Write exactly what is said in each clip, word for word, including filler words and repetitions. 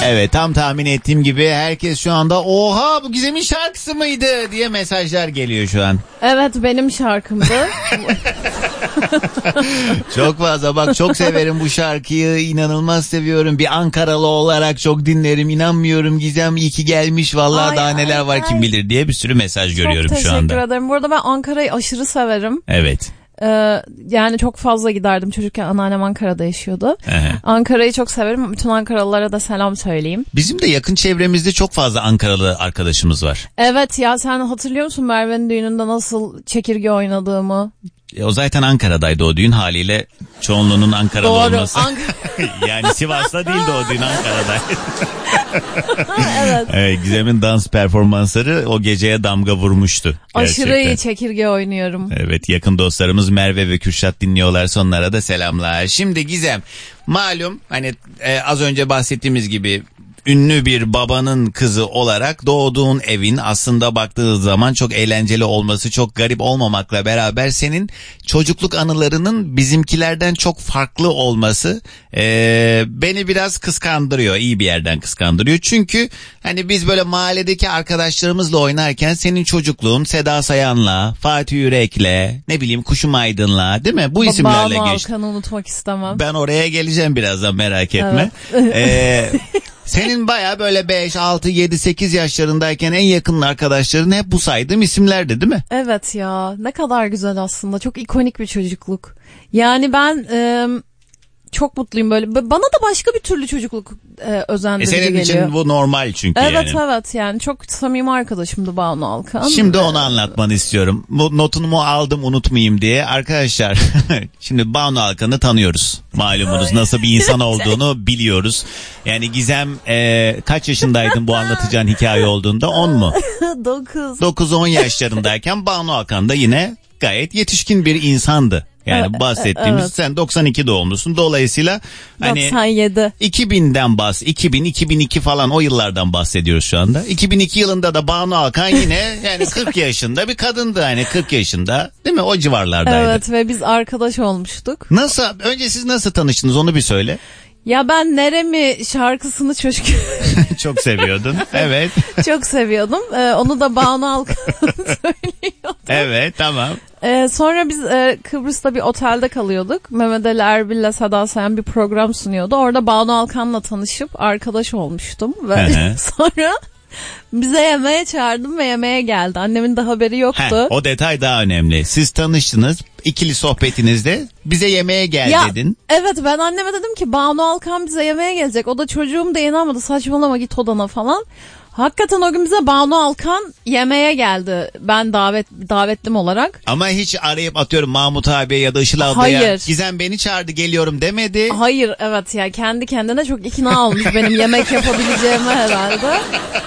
Evet, tam tahmin ettiğim gibi herkes şu anda oha bu Gizem'in şarkısı mıydı diye mesajlar geliyor şu an. Evet, benim şarkımdı. Çok fazla, bak çok severim bu şarkıyı, inanılmaz seviyorum. Bir Ankaralı olarak çok dinlerim, inanmıyorum Gizem iyi ki gelmiş vallahi Ay, daha ay, neler var ay. kim bilir diye bir sürü mesaj görüyorum şu anda. Çok teşekkür ederim. Bu arada ben Ankara'yı aşırı severim. Evet. Ee, yani çok fazla giderdim çocukken, anneannem Ankara'da yaşıyordu. Aha. Ankara'yı çok severim. Bütün Ankaralılara da selam söyleyeyim. Bizim de yakın çevremizde çok fazla Ankaralı arkadaşımız var. Evet ya, sen hatırlıyor musun Merve'nin düğününde nasıl çekirge oynadığımı? E, o zaten Ankara'daydı o düğün, haliyle çoğunluğunun Ankaralı Doğru. olması. Ank- Yani Sivas'ta değildi o düğün, Ankara'daydı. evet. Evet, Gizem'in dans performansları o geceye damga vurmuştu. Gerçekten. Aşırı iyi çekirge oynuyorum. Evet, yakın dostlarımız Merve ve Kürşat dinliyorlarsa onlara da selamlar. Şimdi Gizem, malum hani e, az önce bahsettiğimiz gibi ünlü bir babanın kızı olarak doğduğun evin aslında baktığı zaman çok eğlenceli olması, çok garip olmamakla beraber senin çocukluk anılarının bizimkilerden çok farklı olması e, beni biraz kıskandırıyor, iyi bir yerden kıskandırıyor. Çünkü hani biz böyle mahalledeki arkadaşlarımızla oynarken senin çocukluğun Seda Sayan'la, Fatih Yürek'le, ne bileyim Kuşum Aydın'la, değil mi? Bu isimlerle Banu geçti. Alkan'ı unutmak istemem. Ben oraya geleceğim birazdan, merak etme. Evet. Ee, senin baya böyle beş, altı, yedi, sekiz yaşlarındayken en yakın arkadaşların hep bu saydığım isimlerdi değil mi? Evet ya, ne kadar güzel aslında, çok ikonik bir çocukluk. Yani ben e, çok mutluyum böyle. Bana da başka bir türlü çocukluk e, özendirici e senin geliyor. için bu normal çünkü evet, yani. Evet evet, yani çok samimi arkadaşımdı Banu Alkan. Şimdi onu anlatmanı istiyorum. Bu notumu aldım unutmayayım diye. Arkadaşlar şimdi Banu Alkan'ı tanıyoruz. Malumunuz nasıl bir insan olduğunu biliyoruz. Yani Gizem e, kaç yaşındaydın bu anlatacağın hikaye olduğunda? on mu? dokuz. dokuz on yaşlarındayken Banu Alkan da yine gayet yetişkin bir insandı. Yani Evet, bahsettiğimiz evet. sen doksan iki doğumlusun. Dolayısıyla hani doksan yedi. iki binden bahs iki bin iki bin iki falan o yıllardan bahsediyoruz şu anda. iki bin iki yılında da Banu Alkan yine yani kırk yaşında bir kadındı, hani kırk yaşında değil mi? O civarlardaydı. Evet, ve biz arkadaş olmuştuk. Nasıl, önce siz nasıl tanıştınız onu bir söyle. Ya ben Neremi şarkısını çocuk Çok seviyordun. Evet. çok seviyordum. Ee, onu da Banu Alkan söylüyordu. Evet, tamam. Ee, sonra biz e, Kıbrıs'ta bir otelde kalıyorduk. Mehmet Ali Erbil'le Seda Sayan bir program sunuyordu. Orada Banu Alkan'la tanışıp arkadaş olmuştum. Ve sonra bize yemeğe çağırdım ve yemeğe geldi. Annemin de haberi yoktu. Heh, o detay daha önemli. Siz tanıştınız, ikili sohbetinizde bize yemeğe gel ya, dedin. Evet, ben anneme dedim ki Banu Alkan bize yemeğe gelecek. O da çocuğum da inanmadı, saçmalama git odana falan. Hakikaten o gün bize Banu Alkan yemeğe geldi. Ben davet davetlim olarak. Ama hiç arayıp atıyorum Mahmut abiye ya da Işıl ablaya Hayır. Gizem beni çağırdı geliyorum demedi. Hayır, evet ya, kendi kendine çok ikna olmuş benim yemek yapabileceğime herhalde.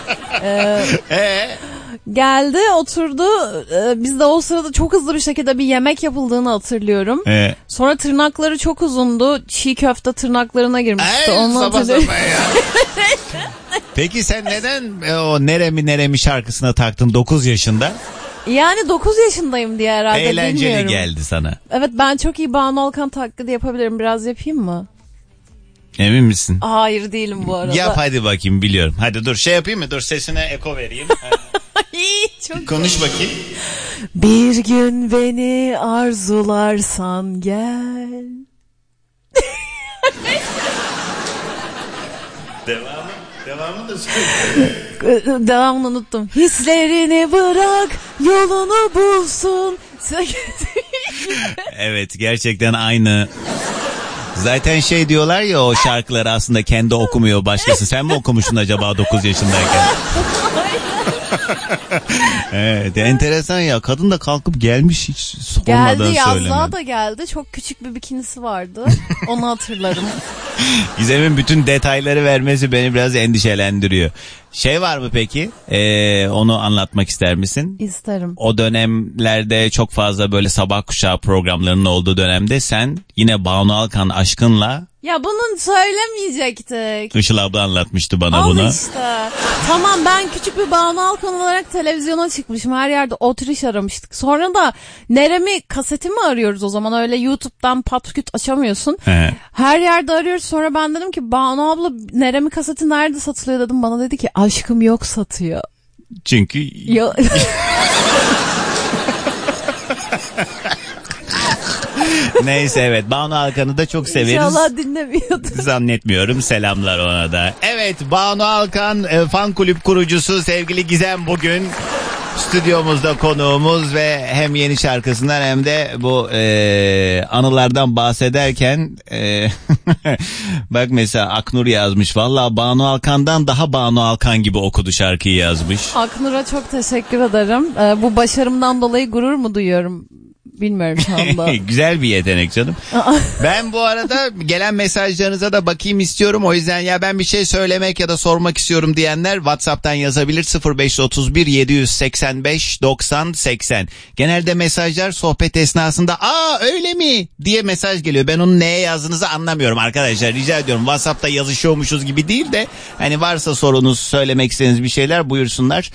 Ee, Ee? Geldi, oturdu. Ee, biz de o sırada çok hızlı bir şekilde bir yemek yapıldığını hatırlıyorum. Ee? Sonra tırnakları çok uzundu. Çiğ köfte tırnaklarına girmişti. Ay, Onu sabah hatırlıyorum. sabah ya. Peki sen neden e, o Neremi Neremi şarkısına taktın dokuz yaşında? Yani dokuz yaşındayım diye herhalde, Eğlenceli bilmiyorum. geldi sana. Evet, ben çok iyi Banu Alkan taklidi yapabilirim. Biraz yapayım mı? Emin misin? Hayır, değilim bu arada. Yap hadi bakayım, biliyorum. Hadi dur şey yapayım mı? Dur sesine eko vereyim. Çok Konuş bakayım. Bir gün beni arzularsan gel. Devamı, devamı da söyle. Devamını unuttum. Hislerini bırak, yolunu bulsun. Evet, gerçekten aynı. Zaten şey diyorlar ya, o şarkıları aslında kendi okumuyor başkası. Sen mi okumuşsun acaba dokuz yaşındayken? Evet, enteresan ya. Kadın da kalkıp gelmiş hiç sormadan Geldi, söylemedi. yazlığa da geldi. Çok küçük bir bikinisi vardı. Onu hatırlarım. Gizem'in bütün detayları vermesi beni biraz endişelendiriyor. Şey var mı peki? Ee, onu anlatmak ister misin? İsterim. O dönemlerde çok fazla böyle sabah kuşağı programlarının olduğu dönemde sen yine Banu Alkan aşkınla Ya bunun söylemeyecektik. Işıl abla anlatmıştı bana Al bunu. işte. Tamam, ben küçük bir Banu Alkan olarak televizyona çıkmışım. Her yerde otriş aramıştık. Sonra da Nerem'i kaseti mi arıyoruz o zaman? Öyle YouTube'dan patküt açamıyorsun. He. Her yerde arıyoruz. Sonra ben dedim ki Banu abla Nerem'i kaseti nerede satılıyor dedim. Bana dedi ki aşkım yok satıyor. Çünkü... Yo- Neyse, evet, Banu Alkan'ı da çok severiz. İnşallah dinlemiyordur. Zannetmiyorum. Selamlar ona da. Evet, Banu Alkan e, fan kulüp kurucusu sevgili Gizem bugün stüdyomuzda konuğumuz ve hem yeni şarkısından hem de bu e, anılardan bahsederken e, bak mesela Aknur yazmış. Vallahi Banu Alkan'dan daha Banu Alkan gibi okudu şarkıyı yazmış. Aknur'a çok teşekkür ederim. Ee, bu başarımdan dolayı gurur mu duyuyorum? Bilmiyorum şu anda. Güzel bir yetenek canım. Ben bu arada gelen mesajlarınıza da bakayım istiyorum. O yüzden ya ben bir şey söylemek ya da sormak istiyorum diyenler WhatsApp'tan yazabilir. sıfır beş otuz bir yedi seksen beş doksan seksen. Genelde mesajlar sohbet esnasında aa öyle mi diye mesaj geliyor. Ben onun neye yazdığınızı anlamıyorum arkadaşlar. Rica ediyorum, WhatsApp'ta yazışıyormuşuz gibi değil de hani varsa sorunuz, söylemek istediğiniz bir şeyler buyursunlar.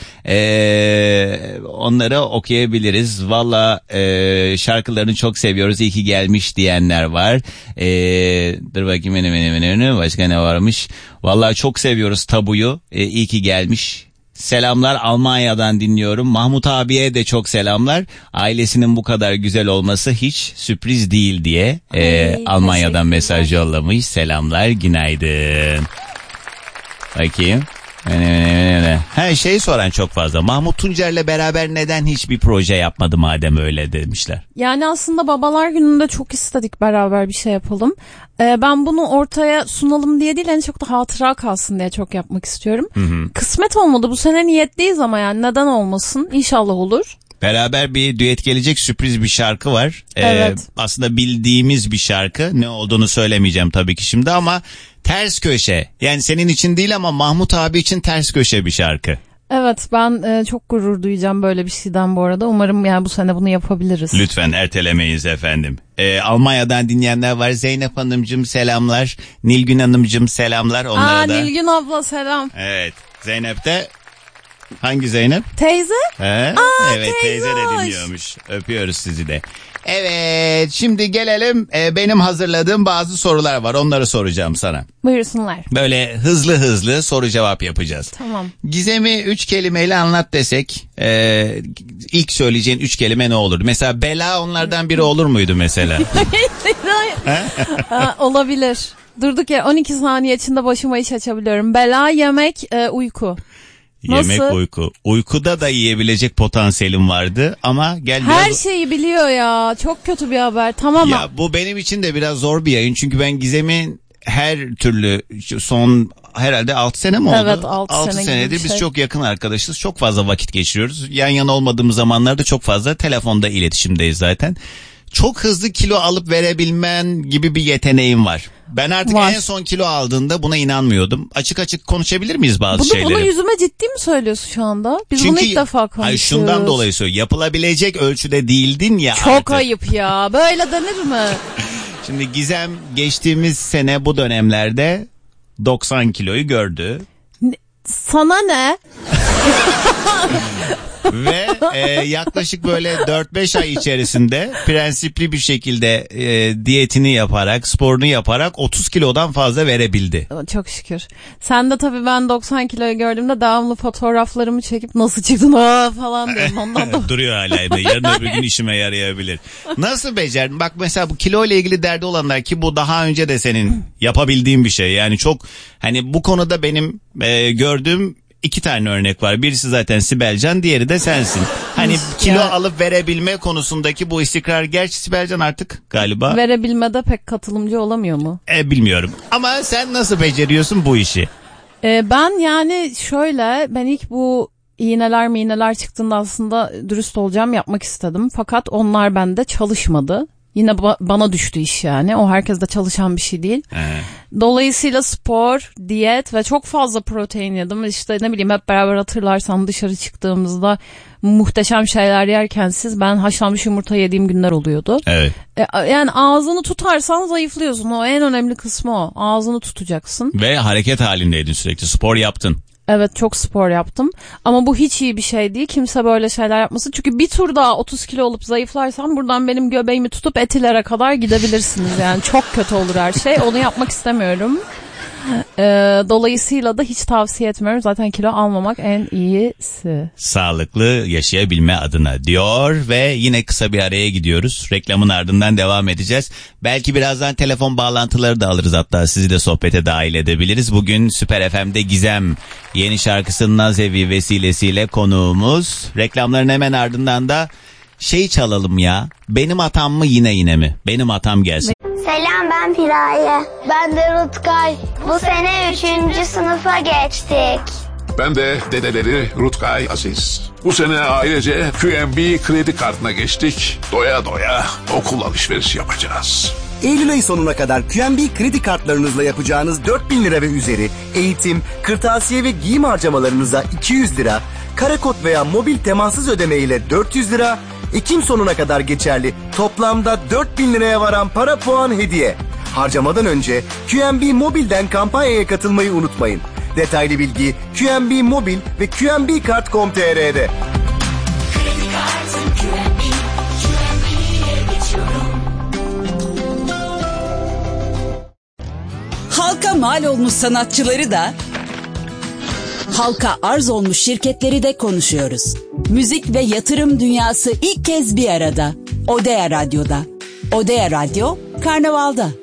Ee, onları okuyabiliriz. Valla eee şarkılarını çok seviyoruz. İyi ki gelmiş diyenler var. Ee, dur bakayım benim benim benim başka ne varmış? Vallahi çok seviyoruz Tabu'yu. Ee, iyi ki gelmiş. Selamlar, Almanya'dan dinliyorum. Mahmut abiye de çok selamlar. Ailesinin bu kadar güzel olması hiç sürpriz değil diye e, Ay, Almanya'dan mesaj yollamış. Selamlar, günaydın. Bakayım. Her şeyi soran çok fazla. Mahmut Tuncer'le beraber neden hiçbir proje yapmadı madem öyle demişler. Yani aslında babalar gününde çok istedik beraber bir şey yapalım. Ee, ben bunu ortaya sunalım diye değil, hani çok da hatıra kalsın diye çok yapmak istiyorum. Hı hı. Kısmet olmadı, bu sene niyetliyiz ama yani neden olmasın, İnşallah olur. Beraber bir düet gelecek, sürpriz bir şarkı var. Ee, evet. Aslında bildiğimiz bir şarkı. Ne olduğunu söylemeyeceğim tabii ki şimdi ama ters köşe. Yani senin için değil ama Mahmut abi için ters köşe bir şarkı. Evet, ben e, çok gurur duyacağım böyle bir şeyden bu arada. Umarım yani bu sene bunu yapabiliriz. Lütfen ertelemeyiz efendim. Ee, Almanya'dan dinleyenler var. Zeynep Hanımcığım selamlar. Nilgün Hanımcığım selamlar. Onlara Aa, da... Nilgün abla selam. Evet. Zeynep de... Hangi Zeynep? Teyze. He? Aa, evet teyze teyze de hoş. dinliyormuş. Öpüyoruz sizi de. Evet, şimdi gelelim e, benim hazırladığım bazı sorular var, onları soracağım sana. Buyursunlar. Böyle hızlı hızlı soru cevap yapacağız. Tamam. Gizem'i üç kelimeyle anlat desek e, ilk söyleyeceğin üç kelime ne olur? Mesela bela onlardan biri olur muydu mesela? Aa, olabilir. Durduk ya on iki saniye içinde başıma iş açabiliyorum. Bela, yemek, e, uyku. Nasıl? Yemek, uyku. Uykuda da yiyebilecek potansiyelim vardı ama gel her biraz... şeyi biliyor ya. Çok kötü bir haber. Tamam mı? Ya bu benim için de biraz zor bir yayın. Çünkü ben Gizem'in her türlü son herhalde altı sene mi oldu? Evet, altı sene senedir gibi biz şey. çok yakın arkadaşız. Çok fazla vakit geçiriyoruz. Yan yana olmadığımız zamanlarda çok fazla telefonda iletişimdeyiz zaten. Çok hızlı kilo alıp verebilmen gibi bir yeteneğim var. Ben artık var. En son kilo aldığında buna inanmıyordum. Açık açık konuşabilir miyiz bazı bunu, şeyleri? Bunu yüzüme ciddi mi söylüyorsun şu anda? Biz Çünkü, bunu ilk defa konuşuyoruz. Hayır, şundan dolayı söylüyorum. Yapılabilecek ölçüde değildin ya. Çok artık. ayıp ya. Böyle denir mi? Şimdi Gizem geçtiğimiz sene bu dönemlerde doksan kiloyu gördü. Ne? Sana ne? Ve e, yaklaşık böyle dört beş ay içerisinde prensipli bir şekilde e, diyetini yaparak, sporunu yaparak otuz kilodan fazla verebildi. Çok şükür. Sen de tabii ben doksan kiloyu gördüğümde devamlı fotoğraflarımı çekip nasıl çıktın aa falan diyorum. Ondan da... Duruyor hala. Yarın öbür gün işime yarayabilir. Nasıl becerdin? Bak mesela bu kilo ile ilgili derdi olanlar, ki bu daha önce de senin yapabildiğin bir şey. Yani çok hani bu konuda benim e, gördüğüm İki tane örnek var. Birisi zaten Sibelcan, diğeri de sensin. Hani kilo ya. alıp verebilme konusundaki bu istikrar. Gerçi Sibelcan artık galiba. Verebilmede pek katılımcı olamıyor mu? E, bilmiyorum. Ama sen nasıl beceriyorsun bu işi? E, ben yani şöyle, ben ilk bu iğneler miğneler çıktığında aslında dürüst olacağım, yapmak istedim. Fakat onlar bende çalışmadı. Yine ba- bana düştü iş yani. O herkeste çalışan bir şey değil. He. Dolayısıyla spor, diyet ve çok fazla protein yedim. İşte ne bileyim hep beraber hatırlarsan dışarı çıktığımızda muhteşem şeyler yerken siz ben haşlanmış yumurta yediğim günler oluyordu. Evet. E, yani ağzını tutarsan zayıflıyorsun. O en önemli kısmı o. Ağzını tutacaksın. Ve hareket halindeydin sürekli. Spor yaptın. Evet çok spor yaptım ama bu hiç iyi bir şey değil. Kimse böyle şeyler yapmasın. Çünkü bir tur daha otuz kilo olup zayıflarsam buradan benim göbeğimi tutup Etiler'e kadar gidebilirsiniz. Yani çok kötü olur her şey. Onu yapmak istemiyorum. Ee, dolayısıyla da hiç tavsiye etmiyorum. Zaten kilo almamak en iyisi. Sağlıklı yaşayabilme adına diyor ve yine kısa bir araya gidiyoruz. Reklamın ardından devam edeceğiz. Belki birazdan telefon bağlantıları da alırız, hatta sizi de sohbete dahil edebiliriz. Bugün Süper F M'de Gizem yeni şarkısının Nazevi vesilesiyle konuğumuz. Reklamların hemen ardından da şey çalalım ya. Benim hatam mı yine yine mi? Benim hatam gelsin. Selam, ben Piraye. Ben de Rutkay. Bu sene üçüncü sınıfa geçtik. Ben de dedeleri Rutkay Aziz. Bu sene ailece Q M B kredi kartına geçtik. Doya doya okul alışverişi yapacağız. Eylül ayı sonuna kadar Q M B kredi kartlarınızla yapacağınız dört bin lira ve üzeri eğitim, kırtasiye ve giyim harcamalarınıza iki yüz lira, karakod veya mobil temassız ödeme ile dört yüz lira, Ekim sonuna kadar geçerli toplamda dört bin liraya varan para puan hediye. Harcamadan önce Q M B Mobil'den kampanyaya katılmayı unutmayın. Detaylı bilgi Q M B Mobil ve Q M B kart nokta com nokta t r'de. Halka mal olmuş sanatçıları da, halka arz olmuş şirketleri de konuşuyoruz. Müzik ve yatırım dünyası ilk kez bir arada. Odea Radyo'da. Odea Radyo, Karnaval'da.